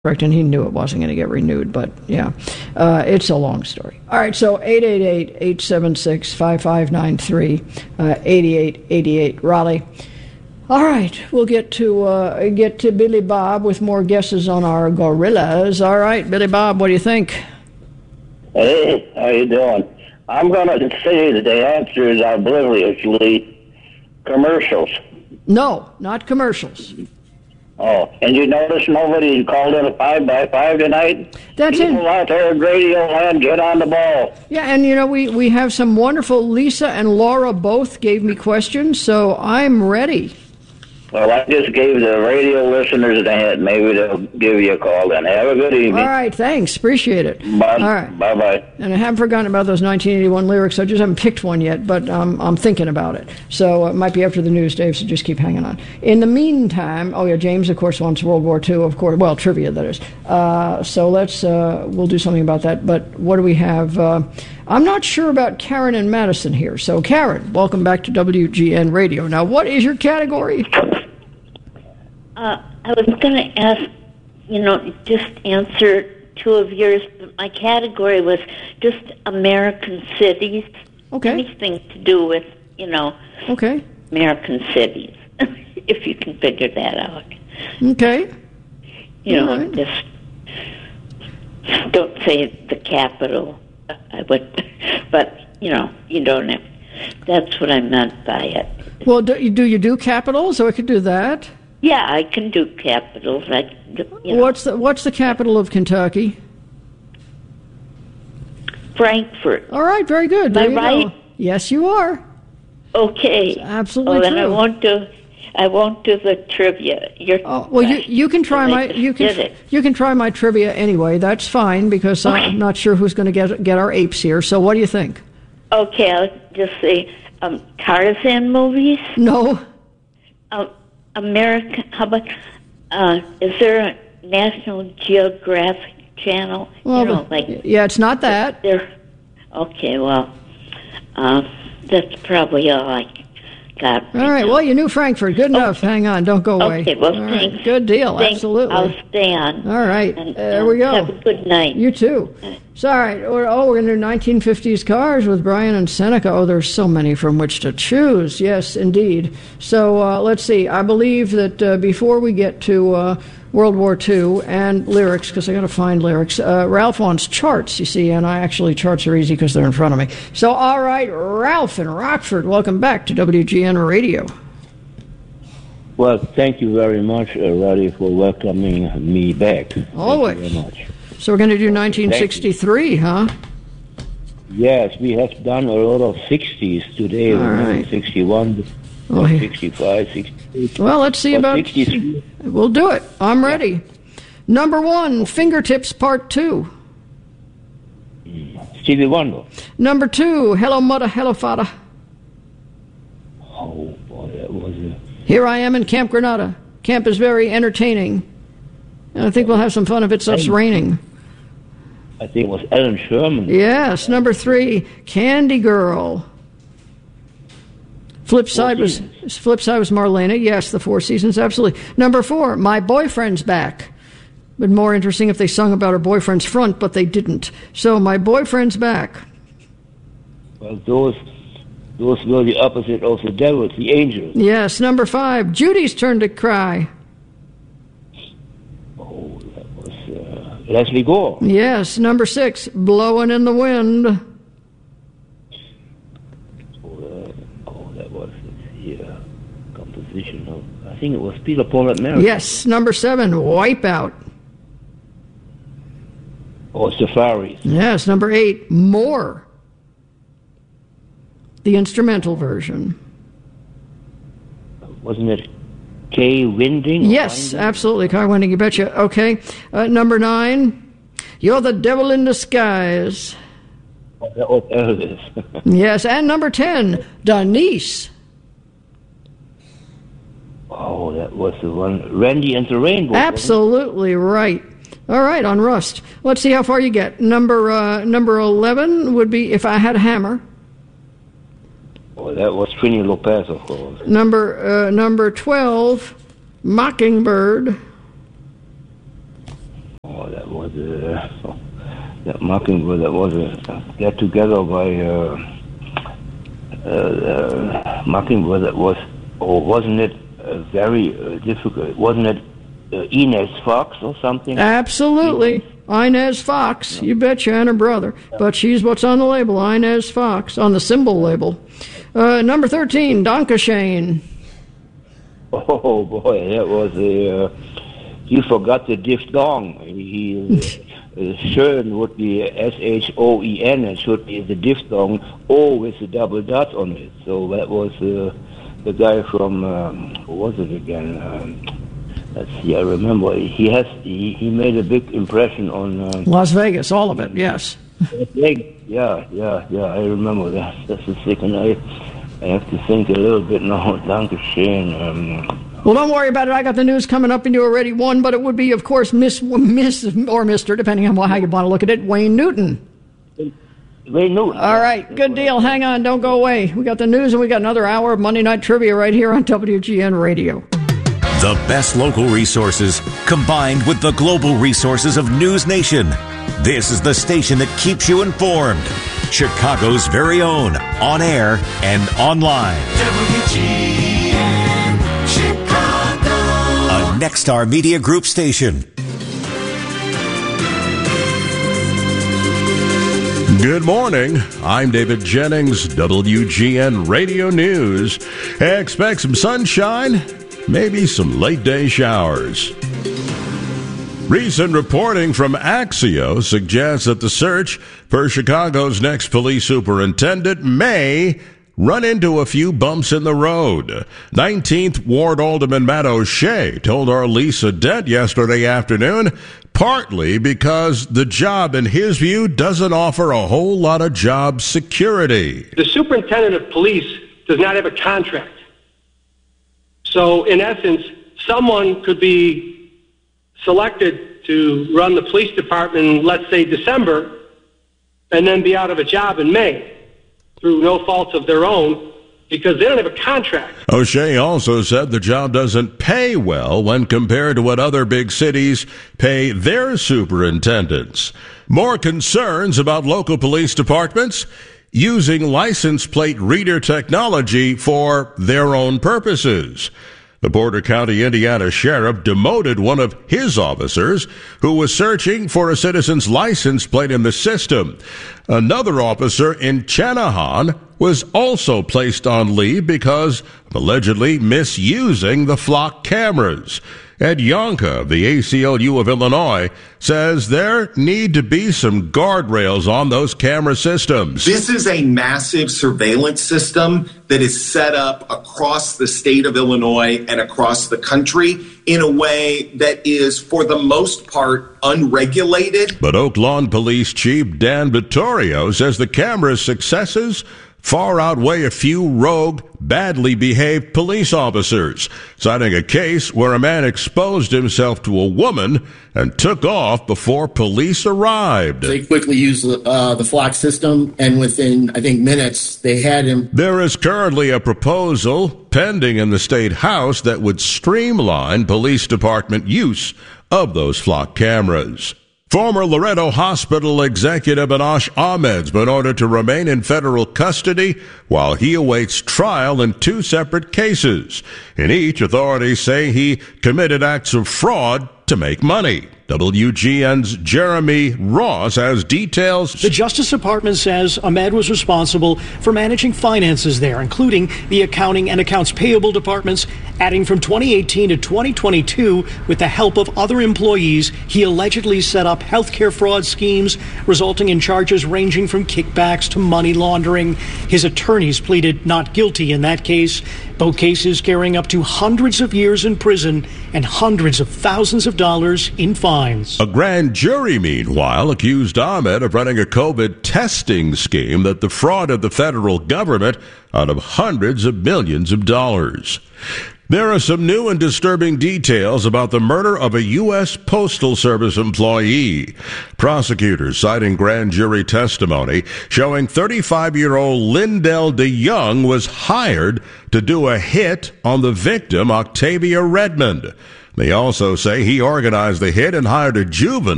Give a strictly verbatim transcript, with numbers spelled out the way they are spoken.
Correct, and he knew it wasn't going to get renewed, but yeah, uh, it's a long story. All right, so eight eight eight, eight seven six, five five nine three, uh, eight eight eight eight, Raleigh. All right, we'll get to uh, get to Billy Bob with more guesses on our gorillas. All right, Billy Bob, what do you think? Hey, how you doing? I'm going to say that the answer is obliviously commercials. No, not commercials. Oh, and you notice nobody called in a five by five tonight? That's it. People out there at Radio Land, get on the ball. Yeah, and you know, we, we have some wonderful, Lisa and Laura both gave me questions, so I'm ready. Well, I just gave the radio listeners a hint. Maybe they'll give you a call then. Have a good evening. All right, thanks. Appreciate it. Bye. All right. Bye-bye. And I haven't forgotten about those nineteen eighty-one lyrics. I just haven't picked one yet, but um, I'm thinking about it. So it might be after the news, Dave, so just keep hanging on. In the meantime, oh, yeah, James, of course, wants World War Two, of course. Well, trivia, that is. Uh, so let's, uh, we'll do something about that. But what do we have? Uh, I'm not sure about Karen and Madison here. So, Karen, welcome back to W G N Radio. Now, what is your category? Uh, I was going to ask, you know, just answer two of yours, but my category was just American cities. Okay. Anything to do with, you know, okay. American cities, if you can figure that out. Okay. You All know, right. just don't say the capital. I would, but, you know, you don't have, that's what I meant by it. Well, do you do, you do capitals, so I could do that? Yeah, I can do capitals. I, you know. What's the What's the capital of Kentucky? Frankfurt. All right, very good. Am There I you right? go. Yes, you are. Okay. It's absolutely oh, then true. I won't do. I won't do the trivia. You're Oh, well, you you can try They my just you did can it. you can try my trivia anyway. That's fine because Okay. I'm not sure who's going to get get our apes here. So, what do you think? Okay, I'll just say um, Tarzan movies. No. Uh, American. How about? Uh, is there a National Geographic channel? Well, you know, but- like yeah, it's not that. there. Okay, well, uh, that's probably all I got. All right. Well, you knew Frankfurt. Good enough. Hang on. Don't go away. Okay, well, All right. thanks. Good deal. Thanks. Absolutely. I'll stay on. All right. And, There uh, we go. Have a good night. You too. So, all right. We're, oh, we're going to do nineteen fifties cars with Brian and Seneca. Oh, there's so many from which to choose. Yes, indeed. So uh, let's see. I believe that uh, before we get to uh, World War Two and lyrics, because I got to find lyrics, uh, Ralph wants charts, you see, and I actually, charts are easy because they're in front of me. So, all right, Ralph in Rockford, welcome back to W G N Radio. Well, thank you very much, uh, Roddy, for welcoming me back. Always. Thank you very much. So we're going to do nineteen sixty-three, huh? Yes, we have done a lot of sixties today. All right. sixty-one, Oh, yeah. sixty-five, sixty-eight. Well, let's see But about... sixty-three. We'll do it. I'm ready. Number one, Fingertips Part Two. Stevie Wonder. Number two, Hello Mother, Hello Father. Oh, boy, that was a... Here I am in Camp Granada. Camp is very entertaining. And I think we'll have some fun if it starts raining. I think it was Alan Sherman. Yes. Number three, Candy Girl. Flip side was flip side was Marlena. Yes, the Four Seasons, absolutely. Number four, My Boyfriend's Back. But more interesting if they sung about her boyfriend's front, but they didn't. So My Boyfriend's Back. Well, those those were the opposite of the devils, the angels. Yes. Number five, Judy's Turn to Cry. Oh, that was uh, Leslie Gore. Yes. Number six, Blowing in the Wind. Oh, that was the uh, composition of, I think it was Peter, Paul, and Mary. Yes. Number seven, Wipeout. Or Safaris. Yes. Number eight, More. The instrumental version. Wasn't it Kay Winding? Yes, absolutely. Car Winding, you betcha. Okay. Uh, number nine, You're the Devil in Disguise. Oh, that was Elvis. Yes. And number ten, Denise. Oh, that was the one. Randy and the Rainbow. wasn't it? Absolutely right. All right, on Rust. Let's see how far you get. Number uh, number eleven would be If I Had a Hammer. Oh, that was Trini Lopez, of course. Number uh, number twelve, Mockingbird. was uh, that Mockingbird. That was a get together by uh, uh, uh, Mockingbird. That was, or wasn't it uh, very uh, difficult? Wasn't it uh, Inez Fox or something? Absolutely. Inez Fox, you betcha, and her brother. But she's what's on the label, Inez Fox, on the symbol label. Uh, number thirteen, Dankeschön. Oh, boy, that was a... Uh, you forgot the diphthong. He, uh, Schön would be S H O E N, and should be the diphthong O with a double dot on it. So that was uh, the guy from... Um, who was it again? Um, Let's see, I remember. He has he, he made a big impression on... Um, Las Vegas, all of it, yes. Yeah, yeah, yeah, I remember that. That's the second. I, I have to think a little bit now. Dankeschön. Um, well, don't worry about it. I got the news coming up, and you already won, but it would be, of course, Miss, Miss or Mister, depending on how you want to look at it, Wayne Newton. Wayne Newton. All right, good deal. Hang on, don't go away. We got the news, and we got another hour of Monday Night Trivia right here on W G N Radio. The best local resources combined with the global resources of News Nation. This is the station that keeps you informed. Chicago's very own, on air and online. W G N Chicago. A Nexstar Media Group station. Good morning. I'm David Jennings, W G N Radio News. Expect some sunshine. Maybe some late-day showers. Recent reporting from Axio suggests that the search for Chicago's next police superintendent may run into a few bumps in the road. nineteenth Ward Alderman Matt O'Shea told our Lisa Dent yesterday afternoon, partly because the job, in his view, doesn't offer a whole lot of job security. The superintendent of police does not have a contract. So, in essence, someone could be selected to run the police department in, let's say, December, and then be out of a job in May through no fault of their own because they don't have a contract. O'Shea also said the job doesn't pay well when compared to what other big cities pay their superintendents. More concerns about local police departments using license plate reader technology for their own purposes. The Porter County, Indiana sheriff demoted one of his officers who was searching for a citizen's license plate in the system. Another officer in Channahon was also placed on leave because of allegedly misusing the flock cameras. Ed Yonka of the A C L U of Illinois says there need to be some guardrails on those camera systems. This is a massive surveillance system that is set up across the state of Illinois and across the country in a way that is, for the most part, unregulated. But Oak Lawn Police Chief Dan Vittorio says the camera's successes far outweigh a few rogue, badly behaved police officers, citing a case where a man exposed himself to a woman and took off before police arrived. They quickly used uh, the flock system, and within, I think, minutes, they had him. There is currently a proposal pending in the State House that would streamline police department use of those flock cameras. Former Loretto Hospital executive Anash Ahmed's been ordered to remain in federal custody while he awaits trial in two separate cases. In each, authorities say he committed acts of fraud to make money. W G N's Jeremy Ross has details. The Justice Department says Ahmed was responsible for managing finances there, including the accounting and accounts payable departments, adding from twenty eighteen to twenty twenty-two with the help of other employees. He allegedly set up healthcare fraud schemes, resulting in charges ranging from kickbacks to money laundering. His attorneys pleaded not guilty in that case. Both cases carrying up to hundreds of years in prison and hundreds of thousands of dollars in fines. A grand jury, meanwhile, accused Ahmed of running a COVID testing scheme that defrauded the federal government out of hundreds of millions of dollars. There are some new and disturbing details about the murder of a U S Postal Service employee. Prosecutors citing grand jury testimony showing thirty-five-year-old Lindell DeYoung was hired to do a hit on the victim, Octavia Redmond. They also say he organized the hit and hired a juvenile